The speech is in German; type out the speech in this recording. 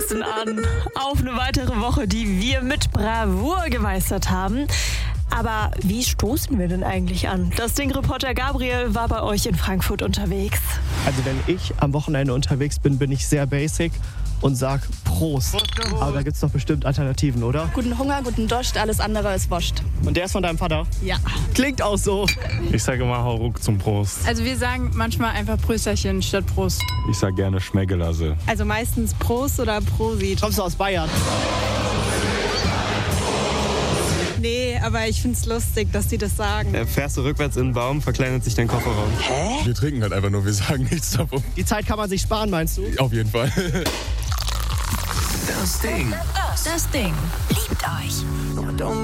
stoßen an auf eine weitere Woche, die wir mit Bravour gemeistert haben. Aber wie stoßen wir denn eigentlich an? Das Ding-Reporter Gabriel war bei euch in Frankfurt unterwegs. Also wenn ich am Wochenende unterwegs bin, bin ich sehr basic und sag Prost. Aber da gibt's doch bestimmt Alternativen, oder? Guten Hunger, guten Dost, alles andere ist Wurst. Und der ist von deinem Vater? Ja. Klingt auch so. Ich sage immer hau ruck zum Prost. Also wir sagen manchmal einfach Prösterchen statt Prost. Ich sage gerne Schmeggelasse. Also meistens Prost oder Prosit. Kommst du aus Bayern? Nee, aber ich find's lustig, dass die das sagen. Fährst du rückwärts in den Baum, verkleinert sich dein Kofferraum. Wir trinken halt einfach nur, wir sagen nichts davon. Die Zeit kann man sich sparen, meinst du? Auf jeden Fall. Das Ding. Das Ding liebt euch.